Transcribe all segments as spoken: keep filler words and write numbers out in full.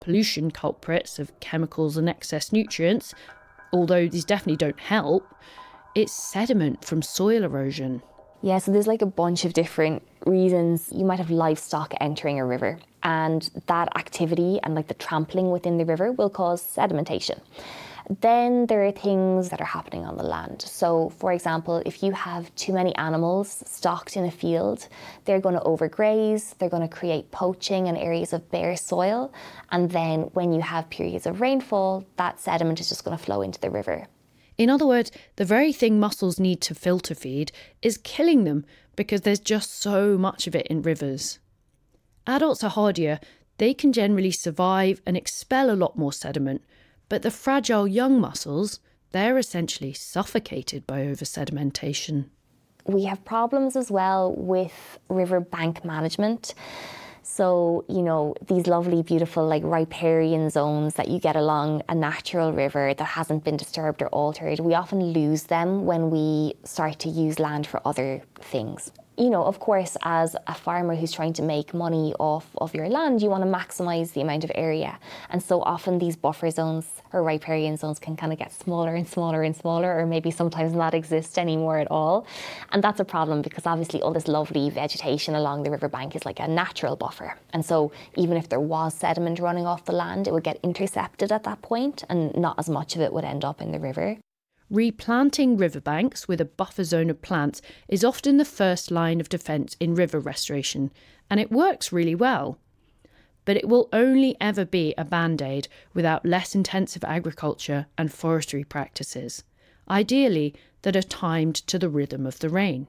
pollution culprits of chemicals and excess nutrients, although these definitely don't help, it's sediment from soil erosion. Yeah, so there's like a bunch of different reasons. You might have livestock entering a river, and that activity and like the trampling within the river will cause sedimentation. Then there are things that are happening on the land. So for example, if you have too many animals stocked in a field, they're going to overgraze, they're going to create poaching in areas of bare soil. And then when you have periods of rainfall, that sediment is just going to flow into the river. In other words, the very thing mussels need to filter feed is killing them because there's just so much of it in rivers. Adults are hardier, they can generally survive and expel a lot more sediment, but the fragile young mussels, they're essentially suffocated by over-sedimentation. We have problems as well with river bank management. So, you know, these lovely, beautiful, like riparian zones that you get along a natural river that hasn't been disturbed or altered, we often lose them when we start to use land for other things. You know, of course, as a farmer who's trying to make money off of your land, you want to maximise the amount of area. And so often these buffer zones or riparian zones can kind of get smaller and smaller and smaller, or maybe sometimes not exist anymore at all. And that's a problem because obviously all this lovely vegetation along the riverbank is like a natural buffer. And so even if there was sediment running off the land, it would get intercepted at that point and not as much of it would end up in the river. Replanting riverbanks with a buffer zone of plants is often the first line of defence in river restoration, and it works really well. But it will only ever be a band-aid without less intensive agriculture and forestry practices, ideally that are timed to the rhythm of the rain.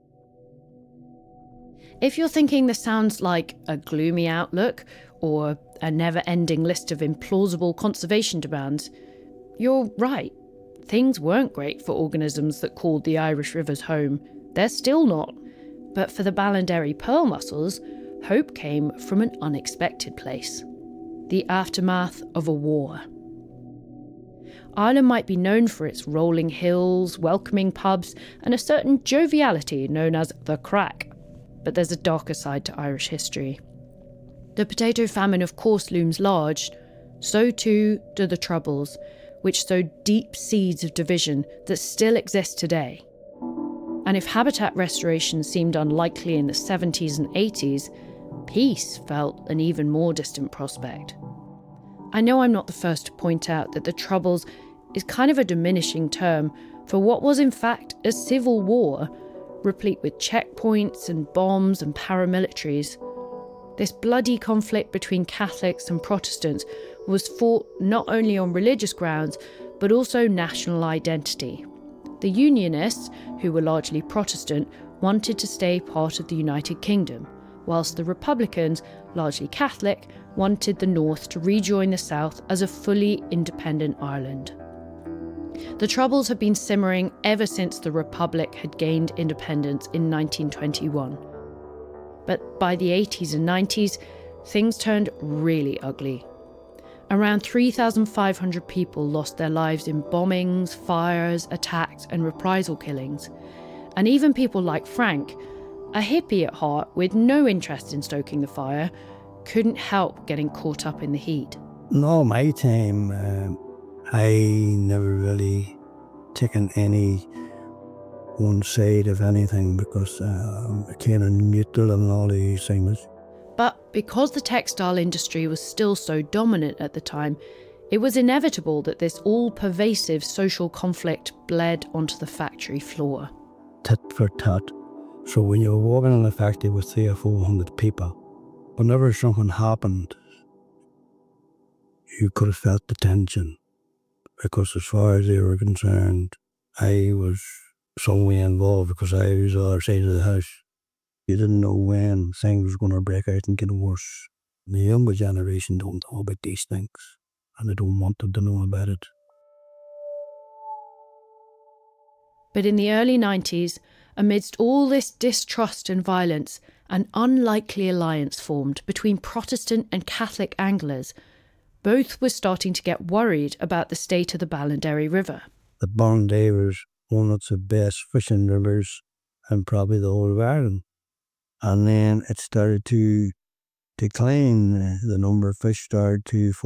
If you're thinking this sounds like a gloomy outlook or a never-ending list of implausible conservation demands, you're right. Things weren't great for organisms that called the Irish rivers home. They're still not. But for the Ballinderry pearl mussels, hope came from an unexpected place. The aftermath of a war. Ireland might be known for its rolling hills, welcoming pubs, and a certain joviality known as the crack. But there's a darker side to Irish history. The potato famine of course looms large. So too do the Troubles, which sowed deep seeds of division that still exist today. And if habitat restoration seemed unlikely in the seventies and eighties, peace felt an even more distant prospect. I know I'm not the first to point out that the Troubles is kind of a diminishing term for what was in fact a civil war, replete with checkpoints and bombs and paramilitaries. This bloody conflict between Catholics and Protestants was fought not only on religious grounds, but also national identity. The Unionists, who were largely Protestant, wanted to stay part of the United Kingdom, whilst the Republicans, largely Catholic, wanted the North to rejoin the South as a fully independent Ireland. The Troubles have been simmering ever since the Republic had gained independence in nineteen twenty-one. But by the eighties and nineties, things turned really ugly. Around three thousand five hundred people lost their lives in bombings, fires, attacks and reprisal killings. And even people like Frank, a hippie at heart with no interest in stoking the fire, couldn't help getting caught up in the heat. No, my time, um, I never really taken any one side of anything because uh, I'm kind of neutral and all these things. But because the textile industry was still so dominant at the time, it was inevitable that this all-pervasive social conflict bled onto the factory floor. Tit for tat. So when you were walking in a factory with three or four hundred people, whenever something happened, you could have felt the tension. Because as far as they were concerned, I was some way involved because I was the other side of the house. You didn't know when things were going to break out and get worse. The younger generation don't know about these things, and they don't want them to know about it. But in the early nineties, amidst all this distrust and violence, an unlikely alliance formed between Protestant and Catholic anglers. Both were starting to get worried about the state of the Ballinderry River. The Ballinderry was one of the best fishing rivers in probably the whole of Ireland. And then it started to decline. The number of fish started to fall.